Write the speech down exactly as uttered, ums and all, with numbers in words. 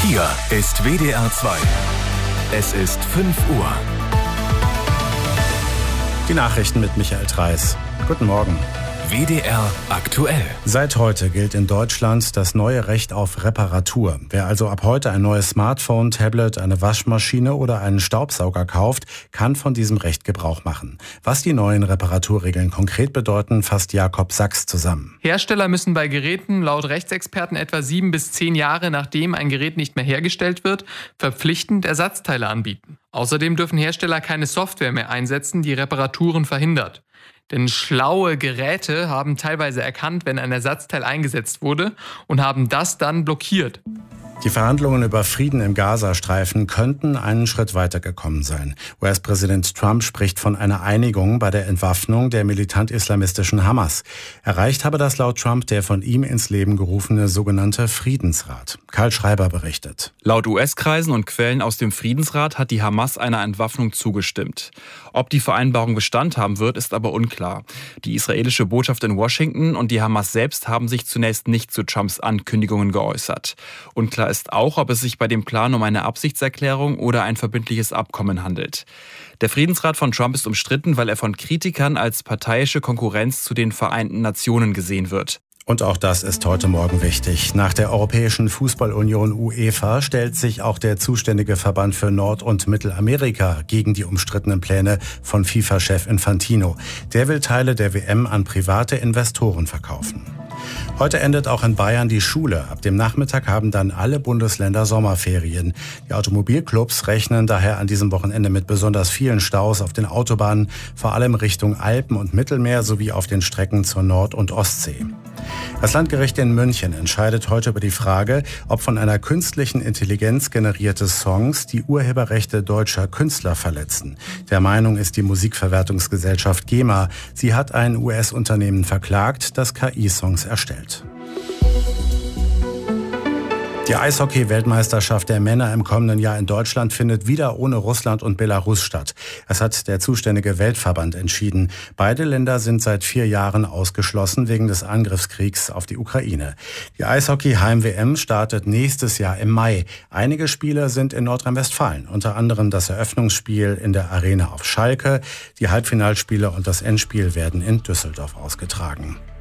Hier ist W D R zwei. Es ist fünf Uhr. Die Nachrichten mit Michael Treis. Guten Morgen. W D R aktuell. Seit heute gilt in Deutschland das neue Recht auf Reparatur. Wer also ab heute ein neues Smartphone, Tablet, eine Waschmaschine oder einen Staubsauger kauft, kann von diesem Recht Gebrauch machen. Was die neuen Reparaturregeln konkret bedeuten, fasst Jakob Sachs zusammen. Hersteller müssen bei Geräten laut Rechtsexperten etwa sieben bis zehn Jahre nachdem ein Gerät nicht mehr hergestellt wird, verpflichtend Ersatzteile anbieten. Außerdem dürfen Hersteller keine Software mehr einsetzen, die Reparaturen verhindert. Denn schlaue Geräte haben teilweise erkannt, wenn ein Ersatzteil eingesetzt wurde und haben das dann blockiert. Die Verhandlungen über Frieden im Gazastreifen könnten einen Schritt weitergekommen sein. U S-Präsident Trump spricht von einer Einigung bei der Entwaffnung der militant-islamistischen Hamas. Erreicht habe das laut Trump der von ihm ins Leben gerufene sogenannte Friedensrat. Karl Schreiber berichtet. Laut U S-Kreisen und Quellen aus dem Friedensrat hat die Hamas einer Entwaffnung zugestimmt. Ob die Vereinbarung Bestand haben wird, ist aber unklar. Die israelische Botschaft in Washington und die Hamas selbst haben sich zunächst nicht zu Trumps Ankündigungen geäußert. Unklar ist auch, ob es sich bei dem Plan um eine Absichtserklärung oder ein verbindliches Abkommen handelt. Der Friedensrat von Trump ist umstritten, weil er von Kritikern als parteiische Konkurrenz zu den Vereinten Nationen gesehen wird. Und auch das ist heute Morgen wichtig. Nach der Europäischen Fußballunion UEFA stellt sich auch der zuständige Verband für Nord- und Mittelamerika gegen die umstrittenen Pläne von FIFA-Chef Infantino. Der will Teile der W M an private Investoren verkaufen. Heute endet auch in Bayern die Schule. Ab dem Nachmittag haben dann alle Bundesländer Sommerferien. Die Automobilclubs rechnen daher an diesem Wochenende mit besonders vielen Staus auf den Autobahnen, vor allem Richtung Alpen und Mittelmeer sowie auf den Strecken zur Nord- und Ostsee. Das Landgericht in München entscheidet heute über die Frage, ob von einer künstlichen Intelligenz generierte Songs die Urheberrechte deutscher Künstler verletzen. Der Meinung ist die Musikverwertungsgesellschaft GEMA. Sie hat ein U S-Unternehmen verklagt, das K I-Songs erstellt. Die Eishockey-Weltmeisterschaft der Männer im kommenden Jahr in Deutschland findet wieder ohne Russland und Belarus statt. Das hat der zuständige Weltverband entschieden. Beide Länder sind seit vier Jahren ausgeschlossen wegen des Angriffskriegs auf die Ukraine. Die Eishockey-Heim-W M startet nächstes Jahr im Mai. Einige Spiele sind in Nordrhein-Westfalen, unter anderem das Eröffnungsspiel in der Arena auf Schalke. Die Halbfinalspiele und das Endspiel werden in Düsseldorf ausgetragen.